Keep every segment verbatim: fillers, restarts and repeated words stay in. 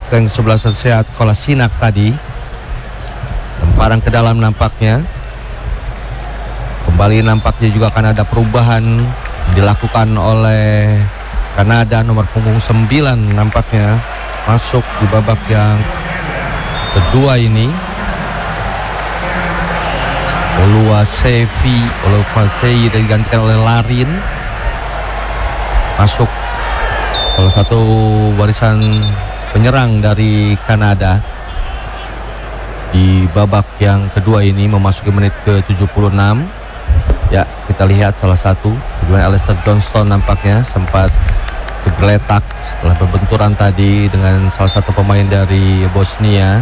yang sebelah sehat Kolasinac tadi. Lemparan ke dalam nampaknya. Kembali nampaknya juga akan ada perubahan dilakukan oleh Kanada. Nomor punggung sembilan nampaknya masuk di babak yang kedua ini. Oluwaseyi Oluwaseyi digantikan oleh Larin. Masuk salah satu barisan penyerang dari Kanada di babak yang kedua ini memasuki menit ke tujuh puluh enam. Ya, kita lihat salah satu bagaimana Alistair Johnston nampaknya sempat tergeletak setelah berbenturan tadi dengan salah satu pemain dari Bosnia.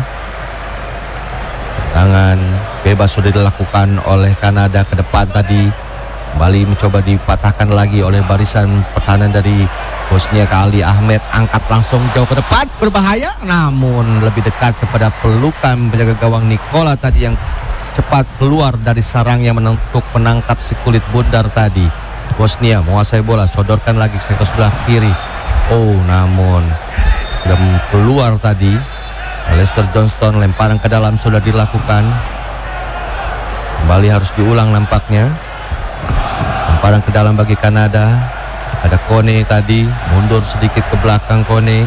Tangan bebas sudah dilakukan oleh Kanada ke depan tadi. Kembali mencoba dipatahkan lagi oleh barisan pertahanan dari Bosnia. Kali Ahmed angkat langsung jauh ke depan, berbahaya, namun lebih dekat kepada pelukan penjaga gawang Nikola tadi yang cepat keluar dari sarangnya untuk menangkap si kulit bundar tadi. Bosnia menguasai bola, sodorkan lagi sektor sebelah kiri. Oh, namun sudah keluar tadi. Alistair Johnston, lemparan ke dalam sudah dilakukan. Kembali harus diulang nampaknya. Lemparan ke dalam bagi Kanada. Ada Kone tadi, mundur sedikit ke belakang Kone.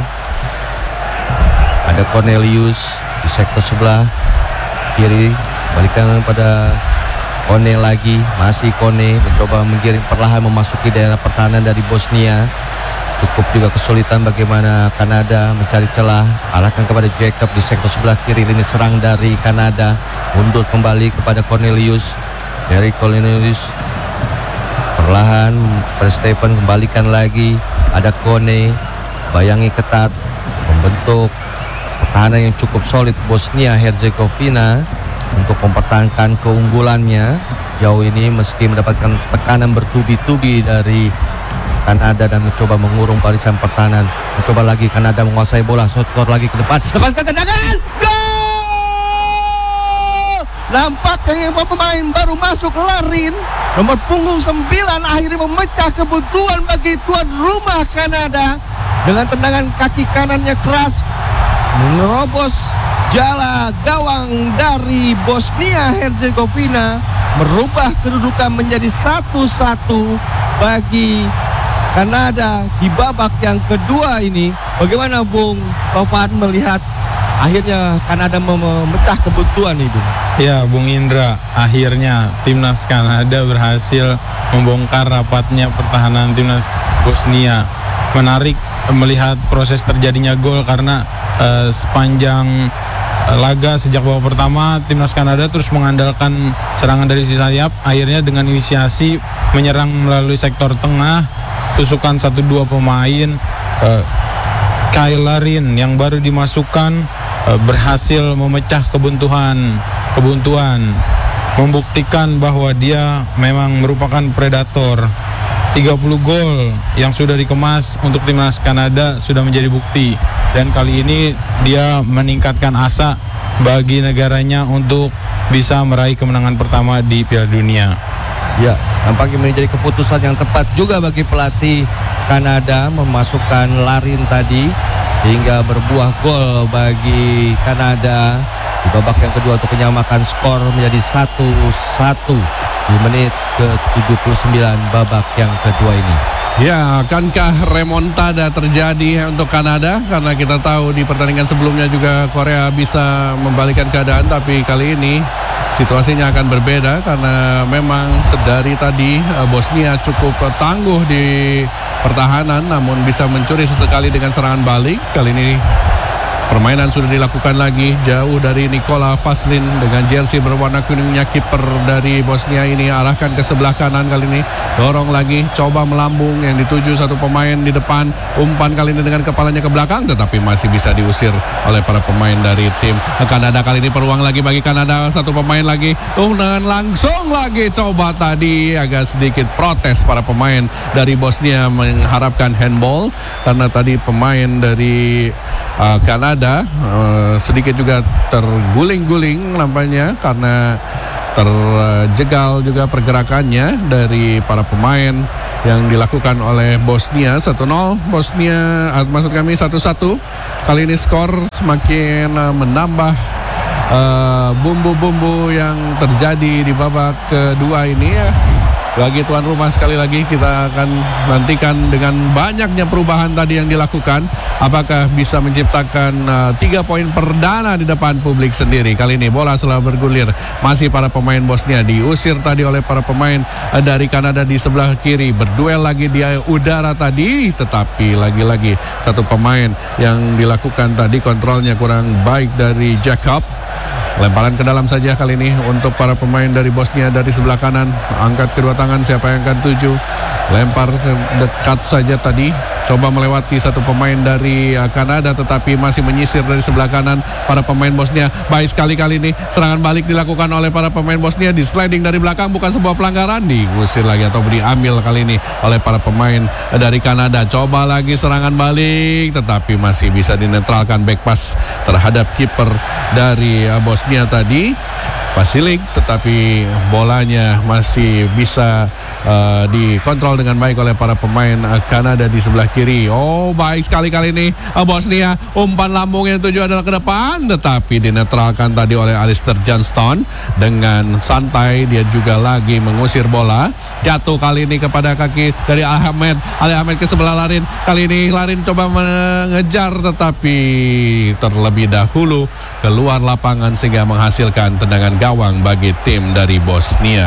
Ada Cornelius di sektor sebelah kiri. Balikan pada Kone lagi. Masih Kone mencoba menggiring perlahan memasuki daerah pertahanan dari Bosnia. Cukup juga kesulitan bagaimana Kanada mencari celah. Arahkan kepada Jacob di sektor sebelah kiri. Lini serang dari Kanada. Mundur kembali kepada Cornelius. Dari Cornelius perlahan pada Stephen, kembalikan lagi. Ada Kone, bayangi ketat, membentuk pertahanan yang cukup solid Bosnia Herzegovina untuk mempertahankan keunggulannya jauh ini meski mendapatkan tekanan bertubi-tubi dari Kanada dan mencoba mengurung barisan pertahanan. Mencoba lagi Kanada menguasai bola, shot lagi ke depan, lepaskan tendangan, gol! Nampaknya yang pemain baru masuk Larin, nomor punggung sembilan, akhirnya memecah kebutuhan bagi tuan rumah Kanada dengan tendangan kaki kanannya keras menerobos jala gawang dari Bosnia Herzegovina, merubah kedudukan menjadi satu satu bagi Kanada di babak yang kedua ini. Bagaimana Bung Taufan melihat akhirnya Kanada memecah kebutuhan itu? Ya, Bung Indra, akhirnya timnas Kanada berhasil membongkar rapatnya pertahanan timnas Bosnia. Menarik melihat proses terjadinya gol karena uh, sepanjang uh, laga sejak babak pertama timnas Kanada terus mengandalkan serangan dari sisi sayap. Akhirnya dengan inisiasi menyerang melalui sektor tengah, tusukan satu dua pemain, uh, Kyle Larin yang baru dimasukkan uh, berhasil memecah kebuntuan kebuntuan membuktikan bahwa dia memang merupakan predator. Tiga puluh gol yang sudah dikemas untuk timnas Kanada sudah menjadi bukti, dan kali ini dia meningkatkan asa bagi negaranya untuk bisa meraih kemenangan pertama di Piala Dunia. Ya, nampaknya menjadi keputusan yang tepat juga bagi pelatih Kanada memasukkan Larin tadi sehingga berbuah gol bagi Kanada di babak yang kedua untuk menyamakan skor menjadi satu satu di menit ke tujuh puluh sembilan babak yang kedua ini. Ya, akankah remontada terjadi untuk Kanada? Karena kita tahu di pertandingan sebelumnya juga Korea bisa membalikkan keadaan, tapi kali ini situasinya akan berbeda karena memang sedari tadi Bosnia cukup tangguh di pertahanan namun bisa mencuri sesekali dengan serangan balik. Kali ini permainan sudah dilakukan lagi jauh dari Nikola Vaslin dengan jersey berwarna kuningnya kiper dari Bosnia ini. Arahkan ke sebelah kanan kali ini, dorong lagi, coba melambung yang dituju satu pemain di depan, umpan kali ini dengan kepalanya ke belakang tetapi masih bisa diusir oleh para pemain dari tim Kanada. Kali ini peluang lagi bagi Kanada, satu pemain lagi, umpan langsung lagi, coba tadi agak sedikit protes para pemain dari Bosnia mengharapkan handball karena tadi pemain dari uh, Kanada Uh, sedikit juga terguling-guling nampaknya karena terjegal juga pergerakannya dari para pemain yang dilakukan oleh Bosnia. Satu nol Bosnia, ah, maksud kami satu satu. Kali ini skor semakin uh, menambah uh, bumbu-bumbu yang terjadi di babak kedua ini ya. Bagi tuan rumah sekali lagi kita akan nantikan dengan banyaknya perubahan tadi yang dilakukan, apakah bisa menciptakan uh, tiga poin perdana di depan publik sendiri. Kali ini bola selalu bergulir, masih para pemain Bosnia diusir tadi oleh para pemain uh, dari Kanada di sebelah kiri, berduel lagi di udara tadi, tetapi lagi-lagi satu pemain yang dilakukan tadi kontrolnya kurang baik dari Jacob. Lemparan ke dalam saja kali ini untuk para pemain dari Bosnia dari sebelah kanan. Angkat kedua tangan, siapa yang akan tuju. Lempar dekat saja tadi. Coba melewati satu pemain dari Kanada, tetapi masih menyisir dari sebelah kanan para pemain Bosnia. Baik sekali kali ini. Serangan balik dilakukan oleh para pemain Bosnia. Di sliding dari belakang, bukan sebuah pelanggaran. Diusir lagi atau diambil kali ini oleh para pemain dari Kanada. Coba lagi serangan balik, tetapi masih bisa dinetralkan back pass terhadap kiper dari Bosnia tadi, Vasilik, tetapi bolanya masih bisa uh, dikontrol dengan baik oleh para pemain uh, Kanada di sebelah kiri. Oh, baik sekali kali ini uh, Bosnia, umpan lambung yang tuju adalah ke depan, tetapi dinetralkan tadi oleh Alistair Johnston dengan santai. Dia juga lagi mengusir bola, jatuh kali ini kepada kaki dari Ahmed. Ali Ahmed ke sebelah Larin, kali ini Larin coba mengejar, tetapi terlebih dahulu keluar lapangan sehingga menghasilkan tendangan gawang bagi tim dari Bosnia.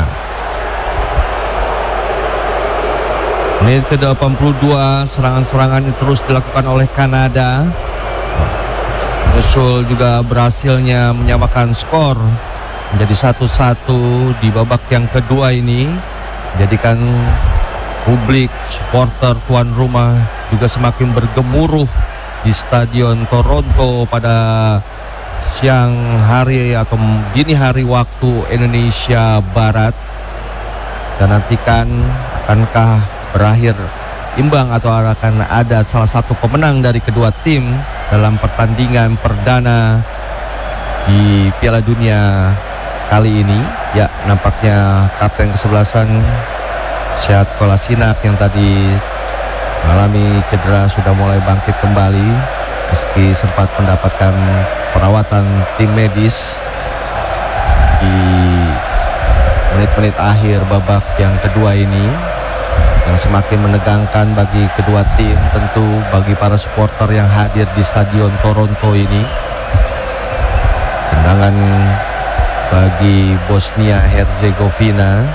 Menit ke delapan puluh dua, serangan-serangan yang terus dilakukan oleh Kanada. Menyusul juga berhasilnya menyamakan skor menjadi satu satu di babak yang kedua ini, jadikan publik supporter tuan rumah juga semakin bergemuruh di Stadion Toronto pada siang hari atau dini hari waktu Indonesia Barat. Dan nantikan akankah berakhir imbang atau akan ada salah satu pemenang dari kedua tim dalam pertandingan perdana di Piala Dunia kali ini. Ya, nampaknya kapten kesebelasan Sehat Kolasinac yang tadi mengalami cedera sudah mulai bangkit kembali meski sempat mendapatkan perawatan tim medis di menit-menit akhir babak yang kedua ini, yang semakin menegangkan bagi kedua tim, tentu bagi para supporter yang hadir di Stadion Toronto ini. Tendangan bagi Bosnia Herzegovina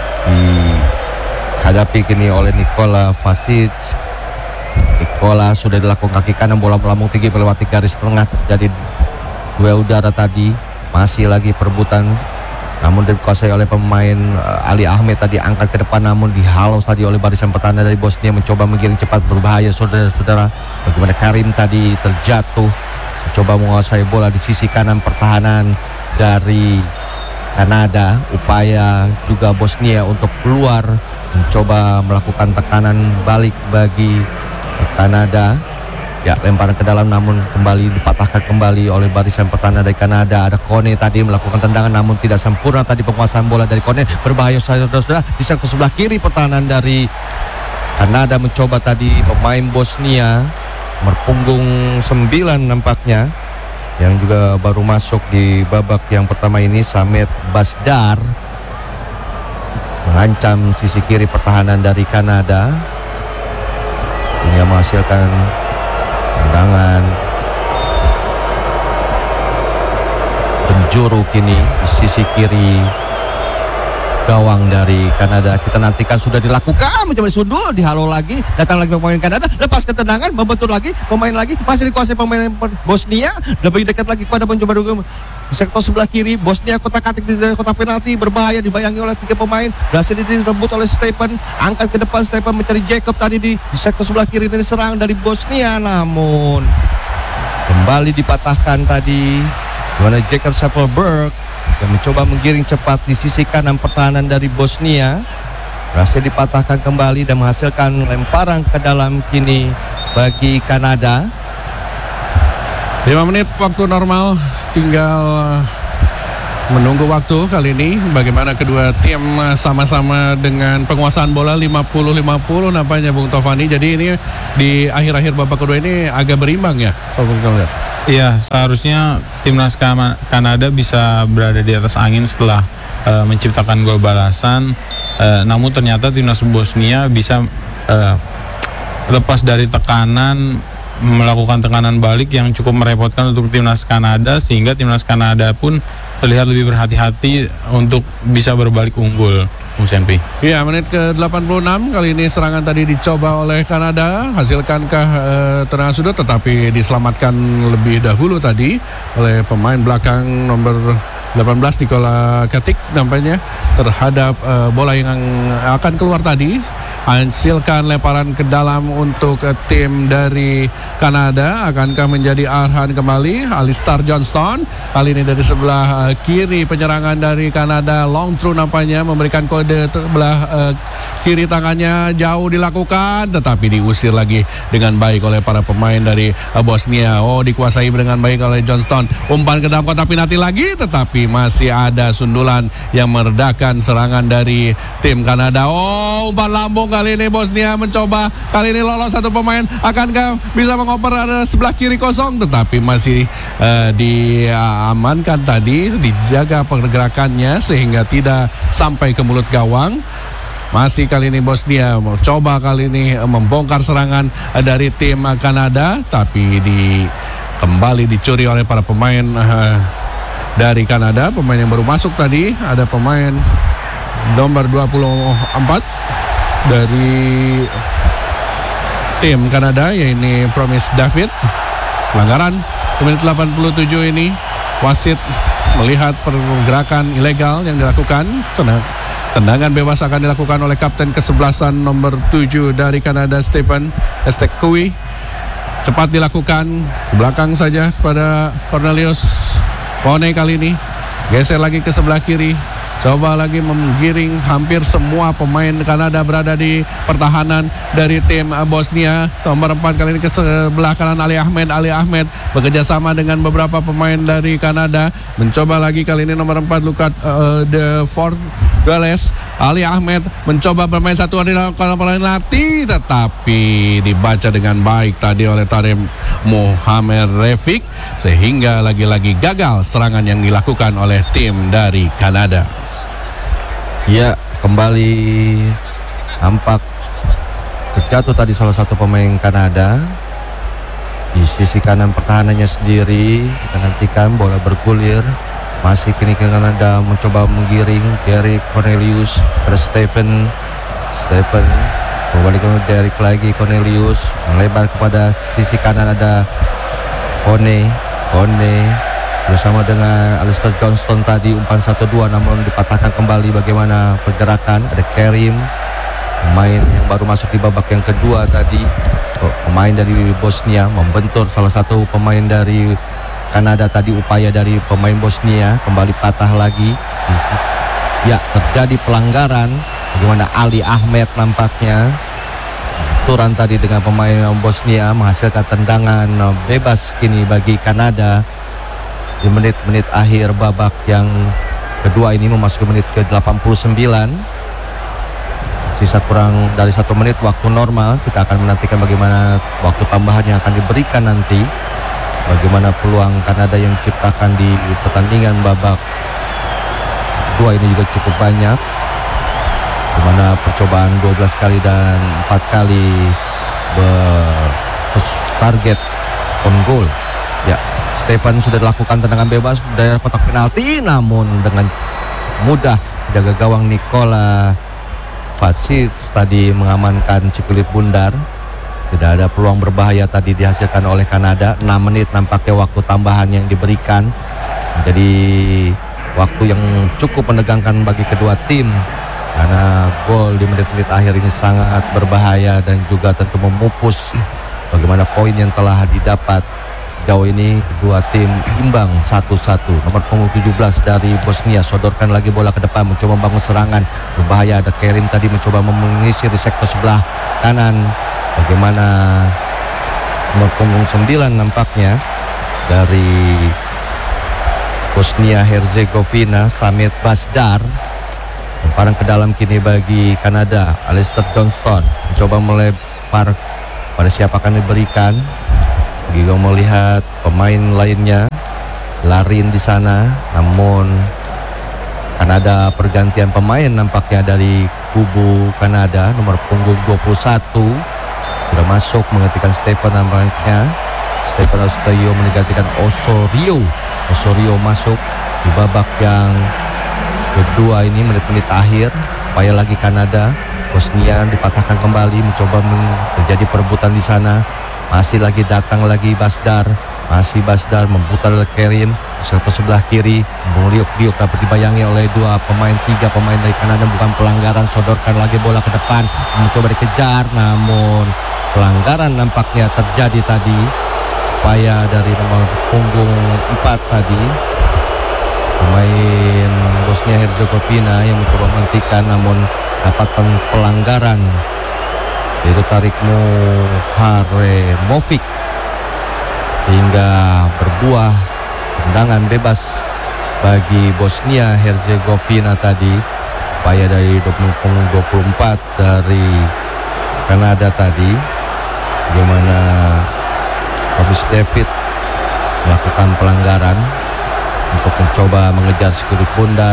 dihadapi kini oleh Nikola Vasic. Nikola sudah dilakukan kaki kanan, bola melambung tinggi melewati garis tengah, terjadi duel udara tadi. Masih lagi perebutan, namun dikuasai oleh pemain uh, Ali Ahmed tadi, angkat ke depan namun dihalau tadi oleh barisan pertahanan dari Bosnia, mencoba menggiring cepat berbahaya saudara-saudara. Bagaimana Karim tadi terjatuh, mencoba menguasai bola di sisi kanan pertahanan dari Kanada. Upaya juga Bosnia untuk keluar, mencoba melakukan tekanan balik bagi Kanada. Ya, lemparan ke dalam namun kembali dipatahkan kembali oleh barisan pertahanan dari Kanada. Ada Kone tadi melakukan tendangan namun tidak sempurna tadi penguasaan bola dari Kone. Berbahaya saudara-saudara di sektor sebelah kiri pertahanan dari Kanada. Mencoba tadi pemain Bosnia berpunggung sembilan nampaknya, yang juga baru masuk di babak yang pertama ini, Samet Basdar, mengancam sisi kiri pertahanan dari Kanada hingga menghasilkan tendangan penjuru kini di sisi kiri gawang dari Kanada. Kita nantikan sudah dilakukan, mencoba disundul, dihalau lagi, datang lagi pemain Kanada, lepaskan tendangan, membentur lagi, pemain lagi, masih dikuasai pemain Bosnia, lebih dekat lagi kepada mencoba dukung di sektor sebelah kiri. Bosnia kotak-katik di kotak penalti, berbahaya, dibayangi oleh tiga pemain, berhasil direbut oleh Stephen, angkat ke depan Stephen mencari Jacob tadi di, di sektor sebelah kiri, dan diserang dari Bosnia, namun kembali dipatahkan tadi dimana Jacob Schaffelberg yang mencoba menggiring cepat di sisi kanan pertahanan dari Bosnia, berhasil dipatahkan kembali dan menghasilkan lemparan ke dalam kini bagi Kanada. lima menit waktu normal, tinggal menunggu waktu kali ini. Bagaimana kedua tim sama-sama dengan penguasaan bola lima puluh lima puluh nampaknya Bung Tovani. Jadi ini di akhir-akhir babak kedua ini agak berimbang ya, Bung Tovani. Iya, seharusnya timnas Kanada bisa berada di atas angin setelah uh, menciptakan gol balasan. Uh, namun ternyata timnas Bosnia bisa uh, lepas dari tekanan, melakukan tekanan balik yang cukup merepotkan untuk timnas Kanada, sehingga timnas Kanada pun terlihat lebih berhati-hati untuk bisa berbalik unggul. Musenpi. Ya, menit ke delapan puluh enam kali ini serangan tadi dicoba oleh Kanada, hasilkankah uh, tendangan sudut, tetapi diselamatkan lebih dahulu tadi oleh pemain belakang nomor delapan belas Nikola Katic nampaknya terhadap uh, bola yang akan keluar tadi. Hasilkan lemparan ke dalam untuk uh, tim dari Kanada. Akankah menjadi Arhan kembali? Alistair Johnston kali ini dari sebelah uh, kiri penyerangan dari Kanada. Long throw nampaknya memberikan kode sebelah uh, kiri tangannya jauh dilakukan, tetapi diusir lagi dengan baik oleh para pemain dari uh, Bosnia. Oh, dikuasai dengan baik oleh Johnston. Umpan ke dalam kotak penalti lagi, tetapi masih ada sundulan yang meredakan serangan dari tim Kanada. Oh, umpan lambung kali ini Bosnia mencoba, kali ini lolos satu pemain. Akankah bisa mengoper, ada sebelah kiri kosong, tetapi masih uh, diamankan tadi, dijaga pergerakannya sehingga tidak sampai ke mulut gawang. Masih kali ini Bosnia mau coba kali ini membongkar serangan dari tim Kanada, tapi di kembali dicuri oleh para pemain uh, dari Kanada. Pemain yang baru masuk tadi, ada pemain nomor dua puluh empat dari tim Kanada, yaitu Promise David. Pelanggaran di menit delapan puluh tujuh ini, wasit melihat pergerakan ilegal yang dilakukan. Tendangan bebas akan dilakukan oleh kapten kesebelasan nomor tujuh dari Kanada, Stephen Estekui. Cepat dilakukan ke belakang saja kepada Cornelius Pone kali ini. Geser lagi ke sebelah kiri. Coba lagi menggiring, hampir semua pemain Kanada berada di pertahanan dari tim Bosnia. Nomor empat kali ini ke sebelah kanan Ali Ahmed. Ali Ahmed bekerja sama dengan beberapa pemain dari Kanada. Mencoba lagi kali ini nomor empat Lukat uh, de Fort Gales. Ali Ahmed mencoba bermain satu di dalam penalti, tetapi dibaca dengan baik tadi oleh Tarem Mohamed Refik, sehingga lagi-lagi gagal serangan yang dilakukan oleh tim dari Kanada. Ya, kembali nampak terjatuh tadi salah satu pemain Kanada di sisi kanan pertahanannya sendiri. Kita nantikan bola bergulir. Masih kini Kanada mencoba menggiring dari Cornelius pada Stephen. Stephen kembali ke Derek lagi. Cornelius melebar kepada sisi kanan, ada Kone. Kone bersama dengan Alistair Johnston tadi, umpan satu dua namun dipatahkan kembali. Bagaimana pergerakan, ada Kerim, pemain yang baru masuk di babak yang kedua tadi. Oh, pemain dari Bosnia membentur salah satu pemain dari Kanada tadi. Upaya dari pemain Bosnia kembali patah lagi. Ya, terjadi pelanggaran. Bagaimana Ali Ahmed nampaknya turan tadi dengan pemain Bosnia, menghasilkan tendangan bebas kini bagi Kanada di menit-menit akhir babak yang kedua ini, memasuki menit ke delapan puluh sembilan. Sisa kurang dari satu menit waktu normal. Kita akan menantikan bagaimana waktu tambahan yang akan diberikan nanti. Bagaimana peluang Kanada yang diciptakan di pertandingan babak kedua ini juga cukup banyak. Dimana percobaan dua belas kali dan empat kali bertarget on goal. Ya, Stefan sudah dilakukan tendangan bebas dari kotak penalti, namun dengan mudah jaga gawang Nikola Vacic tadi mengamankan si kulit bundar. Tidak ada peluang berbahaya tadi dihasilkan oleh Kanada. enam menit nampaknya waktu tambahan yang diberikan. Jadi waktu yang cukup menegangkan bagi kedua tim, karena gol di menit-menit akhir ini sangat berbahaya dan juga tentu memupus bagaimana poin yang telah didapat. Jauh ini kedua tim imbang satu satu. Nomor punggung tujuh belas dari Bosnia sodorkan lagi bola ke depan, mencoba membangun serangan berbahaya. Ada Kerim tadi mencoba mengisi di sektor sebelah kanan. Bagaimana nomor punggung sembilan nampaknya dari Bosnia Herzegovina, Samet Bazdar. Lemparan ke dalam kini bagi Kanada. Alistair Johnston mencoba melempar pada siapa akan diberikan. Juga melihat pemain lainnya, Larin di sana, namun Kanada pergantian pemain nampaknya dari kubu Kanada. Nomor punggung dua puluh satu sudah masuk menggantikan Stephen nampaknya. Stephen Osteo menggantikan Osorio. Osorio masuk di babak yang kedua ini, menit-menit akhir. Upaya lagi Kanada. Bosnia dipatahkan kembali, mencoba terjadi perebutan di sana. Masih lagi datang lagi Bazdar. Masih Bazdar memputar Kerim ke sebelah kiri. Meliuk-liuk dapat dibayangi oleh dua pemain, tiga pemain dari Kanada. Bukan pelanggaran, sodorkan lagi bola ke depan, mencoba dikejar, namun pelanggaran nampaknya terjadi tadi. Upaya dari nomor punggung empat tadi, pemain Bosnia Herzegovina yang mencoba menghentikan, namun dapatkan pelanggaran, yaitu tarik Muharemovic, sehingga berbuah tendangan bebas bagi Bosnia Herzegovina tadi. Upaya dari punggung dua puluh empat dari Kanada tadi, bagaimana Thomas David melakukan pelanggaran untuk mencoba mengejar sekuri pundar.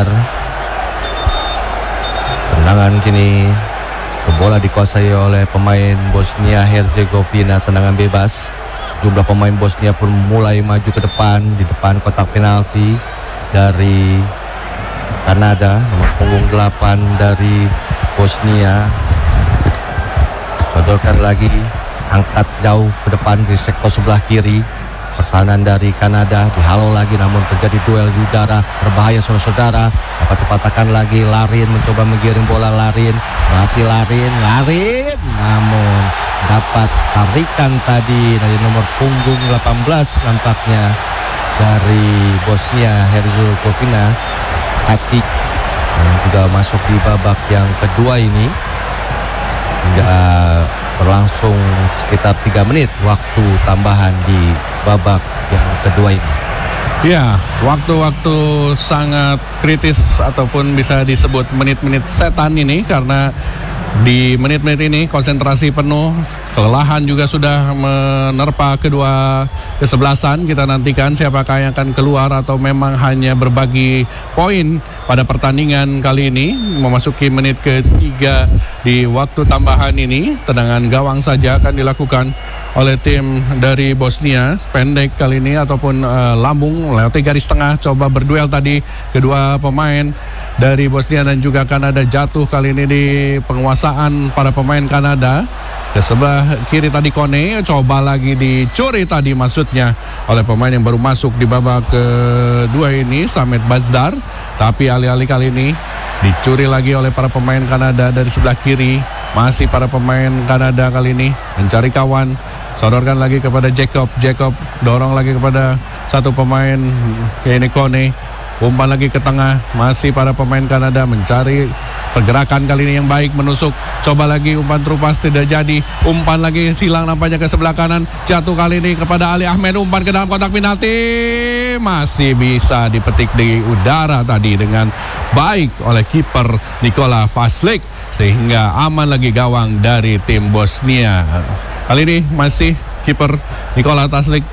Tendangan kini bola dikuasai oleh pemain Bosnia Herzegovina, tendangan bebas. Jumlah pemain Bosnia pun mulai maju ke depan, di depan kotak penalti dari Kanada. Nomor punggung delapan dari Bosnia sodorkan lagi, angkat jauh ke depan di sektor sebelah kiri. Pertahanan dari Kanada dihalau lagi, namun terjadi duel di udara berbahaya saudara-saudara. Dapat dipatahkan lagi, Larin mencoba menggiring bola. Larin, masih Larin, Larin, namun dapat tarikan tadi dari nomor punggung delapan belas nampaknya dari Bosnia Herzegovina, Katic, yang juga masuk di babak yang kedua ini. Hingga berlangsung sekitar tiga menit waktu tambahan di babak yang kedua ini. Ya, waktu-waktu sangat kritis ataupun bisa disebut menit-menit setan ini, karena di menit-menit ini konsentrasi penuh, kelelahan juga sudah menerpa kedua kesebelasan. Kita nantikan siapakah yang akan keluar atau memang hanya berbagi poin pada pertandingan kali ini. Memasuki menit ketiga di waktu tambahan ini, tendangan gawang saja akan dilakukan oleh tim dari Bosnia, pendek kali ini ataupun uh, lambung melewati garis tengah. Coba berduel tadi kedua pemain dari Bosnia dan juga Kanada, jatuh kali ini di penguasaan para pemain Kanada. Ke sebelah kiri tadi Kone, coba lagi dicuri tadi maksudnya oleh pemain yang baru masuk di babak kedua ini, Samet Bazdar. Tapi alih-alih kali ini dicuri lagi oleh para pemain Kanada dari sebelah kiri. Masih para pemain Kanada kali ini mencari kawan, sodorkan lagi kepada Jacob. Jacob dorong lagi kepada satu pemain, ini Kone. Umpan lagi ke tengah, masih para pemain Kanada mencari pergerakan kali ini yang baik, menusuk. Coba lagi umpan terupas, tidak jadi. Umpan lagi silang nampaknya ke sebelah kanan, jatuh kali ini kepada Ali Ahmed. Umpan ke dalam kotak penalti, masih bisa dipetik di udara tadi dengan baik oleh kiper Nikola Vaslik, sehingga aman lagi gawang dari tim Bosnia. Kali ini masih kiper Nikola Vaslik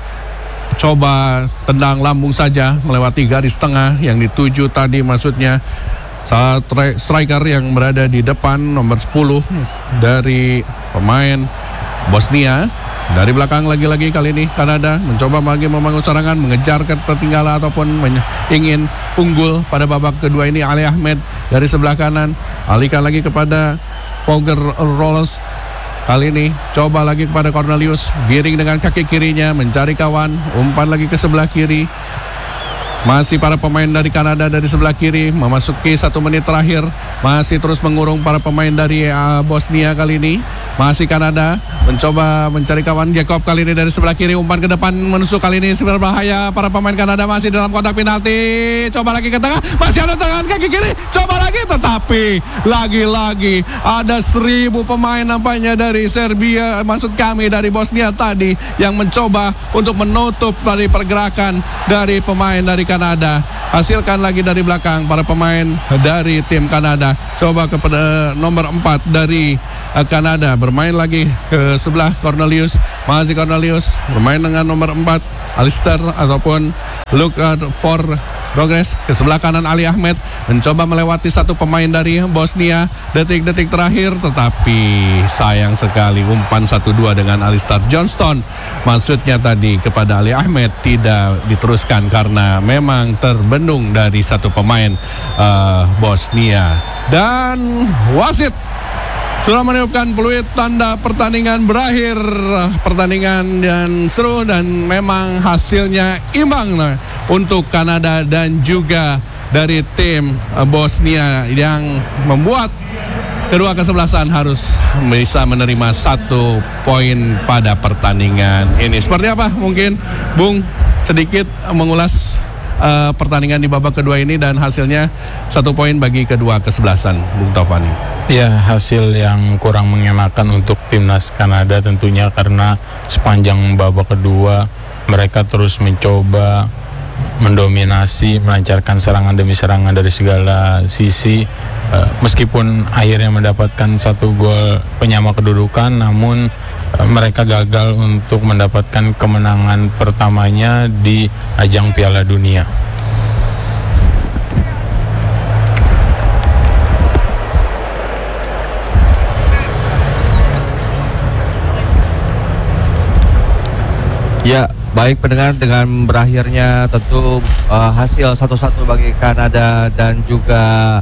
coba tendang lambung saja melewati garis tengah yang dituju tadi, maksudnya saat striker yang berada di depan nomor sepuluh dari pemain Bosnia. Dari belakang lagi-lagi kali ini Kanada mencoba lagi membangun serangan, mengejar ketertinggalan ataupun ingin unggul pada babak kedua ini. Ali Ahmed dari sebelah kanan, alihkan lagi kepada Volker Rolls. Kali ini coba lagi kepada Cornelius, giring dengan kaki kirinya, mencari kawan, umpan lagi ke sebelah kiri. Masih para pemain dari Kanada dari sebelah kiri, memasuki satu menit terakhir, masih terus mengurung para pemain dari uh, Bosnia kali ini. Masih Kanada mencoba mencari kawan. Jacob kali ini dari sebelah kiri, umpan ke depan menusuk, kali ini berbahaya. Para pemain Kanada masih dalam kotak penalti, coba lagi ke tengah, masih ada tangan kaki kiri, coba lagi, tetapi lagi-lagi ada seribu pemain nampaknya dari Serbia, maksud kami dari Bosnia tadi, yang mencoba untuk menutup dari pergerakan dari pemain dari Kanada. Kanada. Hasilkan lagi dari belakang para pemain dari tim Kanada. Coba kepada nomor empat dari uh, Kanada. Bermain lagi ke sebelah Cornelius. Masih Cornelius bermain dengan nomor empat Alistair ataupun look out for progress. Ke sebelah kanan Ali Ahmed mencoba melewati satu pemain dari Bosnia. Detik-detik terakhir tetapi sayang sekali umpan satu dua dengan Alistair Johnston. Maksudnya tadi kepada Ali Ahmed tidak diteruskan karena memang terbendung dari satu pemain uh, Bosnia. Dan wasit sudah meniupkan peluit tanda pertandingan berakhir. Pertandingan dan seru dan memang hasilnya imbang nah, untuk Kanada dan juga dari tim Bosnia yang membuat kedua kesebelasan harus bisa menerima satu poin pada pertandingan ini. Seperti apa mungkin Bung sedikit mengulas uh, pertandingan di babak kedua ini dan hasilnya satu poin bagi kedua kesebelasan, Bung Taufani. Ya, hasil yang kurang mengenakan untuk timnas Kanada tentunya karena sepanjang babak kedua mereka terus mencoba mendominasi, melancarkan serangan demi serangan dari segala sisi. Uh, meskipun akhirnya mendapatkan satu gol penyama kedudukan, namun uh, mereka gagal untuk mendapatkan kemenangan pertamanya di ajang Piala Dunia. Ya, baik pendengar, dengan berakhirnya tentu uh, hasil satu satu bagi Kanada dan juga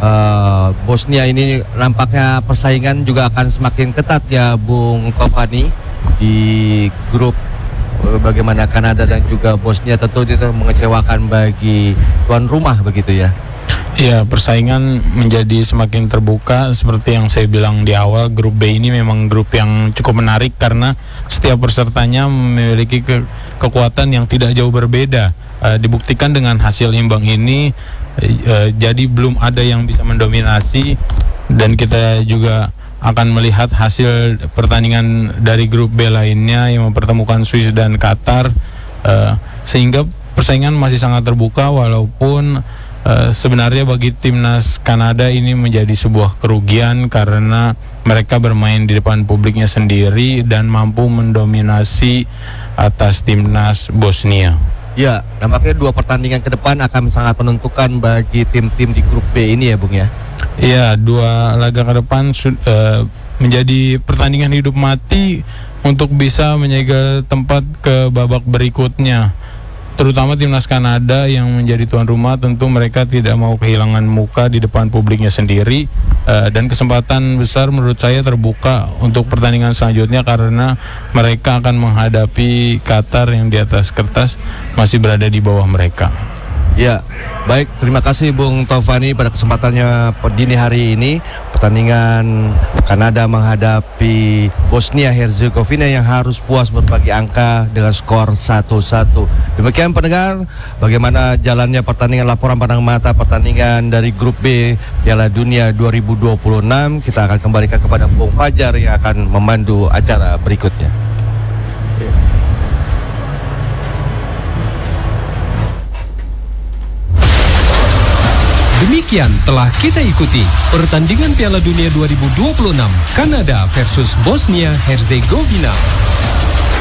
uh, Bosnia ini nampaknya persaingan juga akan semakin ketat ya Bung Taufani di grup uh, bagaimana Kanada dan juga Bosnia tentu itu mengecewakan bagi tuan rumah begitu ya. Ya, persaingan menjadi semakin terbuka. Seperti yang saya bilang di awal, grup B ini memang grup yang cukup menarik karena setiap pesertanya memiliki ke kekuatan yang tidak jauh berbeda. Uh, dibuktikan dengan hasil imbang ini, uh, jadi belum ada yang bisa mendominasi, dan kita juga akan melihat hasil pertandingan dari grup B lainnya yang mempertemukan Swiss dan Qatar, uh, sehingga persaingan masih sangat terbuka. Walaupun Uh, sebenarnya bagi timnas Kanada ini menjadi sebuah kerugian karena mereka bermain di depan publiknya sendiri dan mampu mendominasi atas timnas Bosnia. Ya, nampaknya dua pertandingan ke depan akan sangat menentukan bagi tim-tim di grup B ini ya Bung ya. Iya, dua laga ke depan uh, menjadi pertandingan hidup mati untuk bisa menyegel tempat ke babak berikutnya. Terutama timnas Kanada yang menjadi tuan rumah, tentu mereka tidak mau kehilangan muka di depan publiknya sendiri, uh, dan kesempatan besar menurut saya terbuka untuk pertandingan selanjutnya karena mereka akan menghadapi Qatar yang di atas kertas masih berada di bawah mereka. Ya, baik, terima kasih Bung Taufani pada kesempatannya dini hari ini. Pertandingan Kanada menghadapi Bosnia Herzegovina yang harus puas berbagi angka dengan skor satu satu. Demikian pendengar, bagaimana jalannya pertandingan, laporan pandang mata pertandingan dari grup B Piala Dunia dua ribu dua puluh enam. Kita akan kembalikan kepada Bung Fajar yang akan memandu acara berikutnya. Demikian telah kita ikuti pertandingan Piala Dunia dua ribu dua puluh enam Kanada versus Bosnia Herzegovina.